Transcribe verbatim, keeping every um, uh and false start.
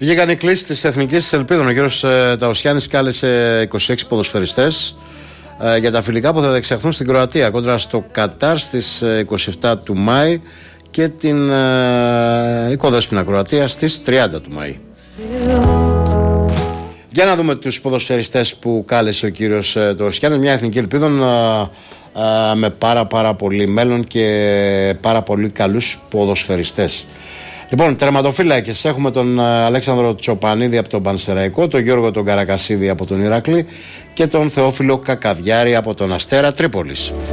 Βγήκαν οι κλήσεις της Εθνικής Ελπίδων. Ο κύριος Ταοσιάννης κάλεσε είκοσι έξι ποδοσφαιριστές ε, για τα φιλικά που θα διεξαχθούν στην Κροατία κόντρα στο Κατάρ στις είκοσι επτά του Μάη και την ε, οικοδέσποινα Κροατία στις τριάντα του Μάη. Για να δούμε τους ποδοσφαιριστές που κάλεσε ο κύριος Ταοσιάννης. Μια Εθνική Ελπίδων ε, ε, με πάρα πάρα πολύ μέλλον και πάρα πολύ καλούς ποδοσφαιριστές. Λοιπόν, τερματοφύλακες έχουμε τον Αλέξανδρο Τσοπανίδη από τον Πανσεραϊκό, τον Γιώργο τον Καρακασίδη από τον Ηράκλη και τον Θεόφιλο Κακαδιάρη από τον Αστέρα Τρίπολης.